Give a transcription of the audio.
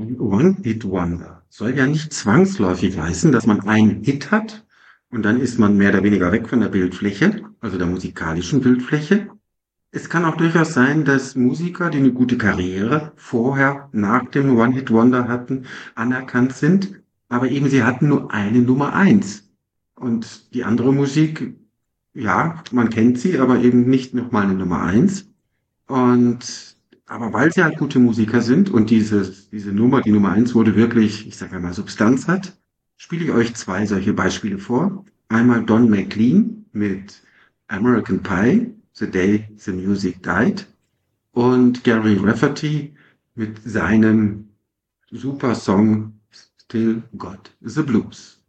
One-Hit-Wonder soll ja nicht zwangsläufig heißen, dass man einen Hit hat und dann ist man mehr oder weniger weg von der Bildfläche, also der musikalischen Bildfläche. Es kann auch durchaus sein, dass Musiker, die eine gute Karriere vorher nach dem One-Hit-Wonder hatten, anerkannt sind, aber eben sie hatten nur eine Nummer eins. Und die andere Musik, ja, man kennt sie, aber eben nicht nochmal eine Nummer eins. Und aber weil sie halt gute Musiker sind und diese Nummer, die Nummer eins wurde wirklich, ich sage einmal, Substanz hat, spiele ich euch zwei solche Beispiele vor. Einmal Don McLean mit American Pie, The Day the Music Died, und Gary Rafferty mit seinem super Song Still Got the Blues.